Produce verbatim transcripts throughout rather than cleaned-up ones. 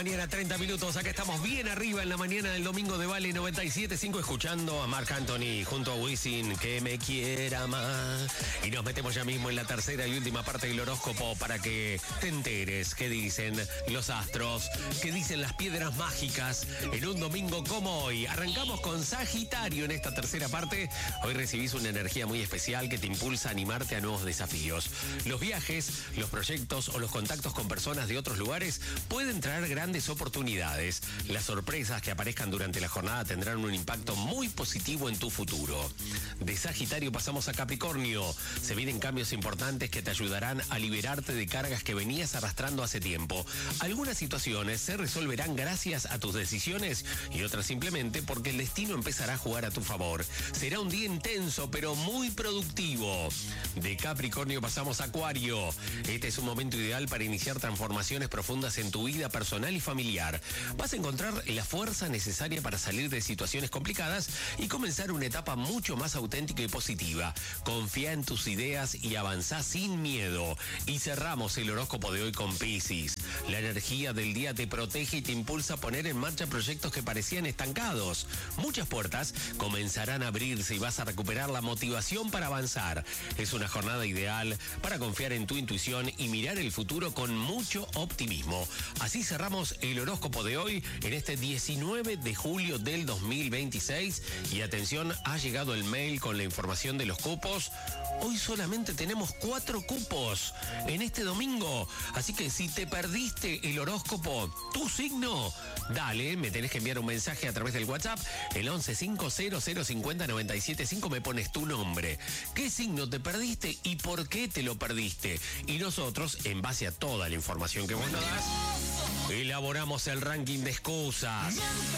mañana, treinta minutos. Acá estamos bien arriba en la mañana del domingo de Vale noventa y siete punto cinco, escuchando a Marc Anthony junto a Wisin, que me quiera más. Y nos metemos ya mismo en la tercera y última parte del horóscopo para que te enteres qué dicen los astros, qué dicen las piedras mágicas en un domingo como hoy. Arrancamos con Sagitario en esta tercera parte. Hoy recibís una energía muy especial que te impulsa a animarte a nuevos desafíos. Los viajes, los proyectos o los contactos con personas de otros lugares pueden traer grandes oportunidades. Las sorpresas que aparezcan durante la jornada tendrán un impacto muy positivo en tu futuro. De Sagitario pasamos a Capricornio. Se vienen cambios importantes que te ayudarán a liberarte de cargas que venías arrastrando hace tiempo. Algunas situaciones se resolverán gracias a tus decisiones y otras simplemente porque el destino empezará a jugar a tu favor. Será un día intenso pero muy productivo. De Capricornio pasamos a Acuario. Este es un momento ideal para iniciar transformaciones profundas en tu vida personal y familiar. Vas a encontrar la fuerza necesaria para salir de situaciones complicadas y comenzar una etapa mucho más auténtica y positiva. Confía en tus ideas y avanzá sin miedo. Y cerramos el horóscopo de hoy con Piscis. La energía del día te protege y te impulsa a poner en marcha proyectos que parecían estancados. Muchas puertas comenzarán a abrirse y vas a recuperar la motivación para avanzar. Es una jornada ideal para confiar en tu intuición y mirar el futuro con mucho optimismo. Así cerramos el horóscopo de hoy en este diecinueve de julio del dos mil veintiséis. Y atención, ha llegado el mail con la información de los cupos. Hoy solamente tenemos cuatro cupos en este domingo. Así que si te perdiste el horóscopo, tu signo, dale, me tenés que enviar un mensaje a través del WhatsApp, el once cinco cero cero cincuenta noventa y siete cinco, me pones tu nombre, qué signo te perdiste y por qué te lo perdiste. Y nosotros, en base a toda la información que vos nos das, elaboramos el ranking de excusas.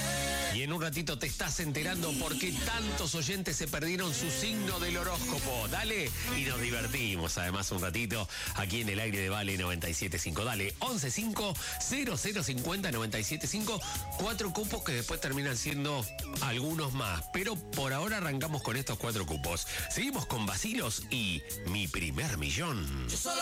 Y en un ratito te estás enterando por qué tantos oyentes se perdieron su signo del horóscopo. Dale, y nos divertimos además un ratito aquí en el aire de Vale noventa y siete punto cinco. Dale, once cinco cero cero cincuenta noventa y siete cinco. Cuatro cupos que después terminan siendo algunos más. Pero por ahora arrancamos con estos cuatro cupos. Seguimos con Vacilos y Mi Primer Millón.